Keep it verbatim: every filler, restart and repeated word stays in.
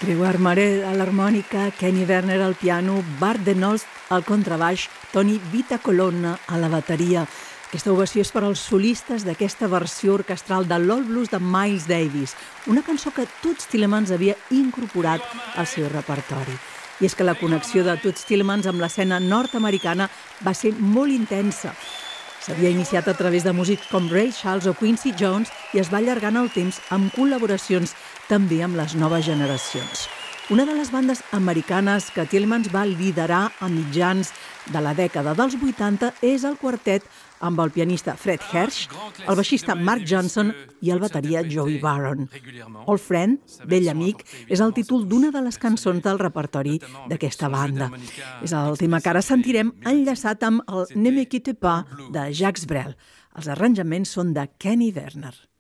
Grégoire Maret a l'harmònica, Kenny Werner al piano, Bart Denolf al contrabaix, Tony Vitacolonna a la bateria. Aquesta ovació és per als solistes d'aquesta versió orquestral de l'All Blues de Miles Davis, una cançó que Toots Thielemans havia incorporat al seu repertori. I és que la connexió de Toots Thielemans amb l'escena nord-americana va ser molt intensa. S'havia iniciat a través de músics com Ray Charles o Quincy Jones i es va allargant el temps amb col·laboracions també amb les noves generacions. Una de les bandes americanes que Thielemans va liderar a mitjans de la dècada dels vuitanta és el quartet amb el pianista Fred Hersch, el baixista Mark Johnson i el bateria Joey Baron. Old Friend, vell amic, és el títol d'una de les cançons del repertori d'aquesta banda. És el tema que ara sentirem enllaçat amb el Ne me quitte pas de Jacques Brel. Els arranjaments són de Kenny Werner.